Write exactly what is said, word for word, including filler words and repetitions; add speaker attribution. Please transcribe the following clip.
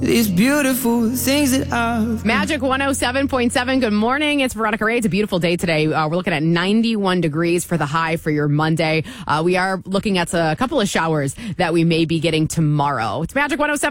Speaker 1: these beautiful things that I've...
Speaker 2: Magic one oh seven point seven. Good morning. It's Veronica Ray. It's a beautiful day today. Uh, we're looking at ninety-one degrees for the high for your Monday. Uh, we are looking at a couple of showers that we may be getting tomorrow. It's Magic one oh seven.